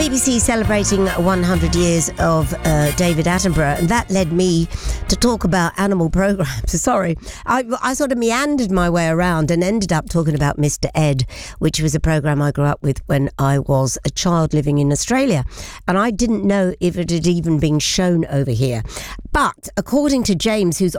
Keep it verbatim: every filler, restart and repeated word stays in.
B B C celebrating one hundred years of uh, David Attenborough, and that led me to talk about animal programs. Sorry, I, I sort of meandered my way around and ended up talking about Mister Ed, which was a program I grew up with when I was a child living in Australia, and I didn't know if it had even been shown over here. But according to James, who's